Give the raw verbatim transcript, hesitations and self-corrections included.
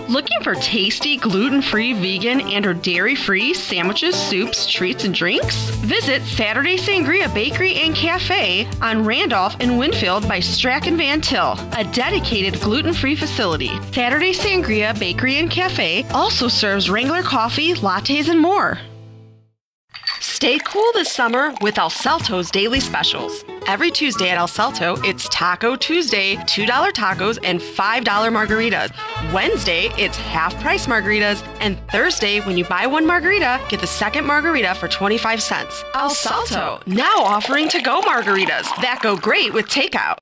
Looking for tasty, gluten-free, vegan, and or dairy-free sandwiches, soups, treats, and drinks? Visit Saturday Sangria Bakery and Cafe on Randolph and Winfield by Strachan Van Til, a dedicated gluten-free facility. Saturday Sangria Bakery and Cafe also serves Wrangler coffee, lattes, and more. Stay cool this summer with El Salto's daily specials. Every Tuesday at El Salto, it's Taco Tuesday, two dollar tacos and five dollar margaritas. Wednesday, it's half-price margaritas. And Thursday, when you buy one margarita, get the second margarita for twenty-five cents. El Salto, now offering to-go margaritas that go great with takeout.